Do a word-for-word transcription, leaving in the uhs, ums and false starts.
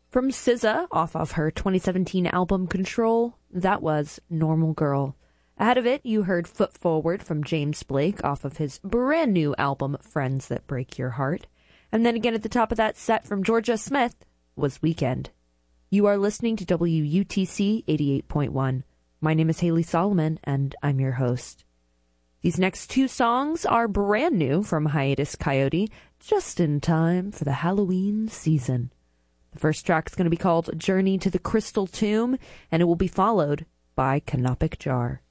From S Z A, off of her twenty seventeen album Control, that was Normal Girl. Ahead of it, you heard Foot Forward from James Blake off of his brand new album Friends That Break Your Heart. And then again at the top of that set from Georgia Smith was Weekend. You are listening to W U T C eighty-eight point one. My name is Haley Solomon, and I'm your host. These next two songs are brand new from Hiatus Coyote, just in time for the Halloween season. The first track is going to be called Journey to the Crystal Tomb, and it will be followed by Canopic Jar.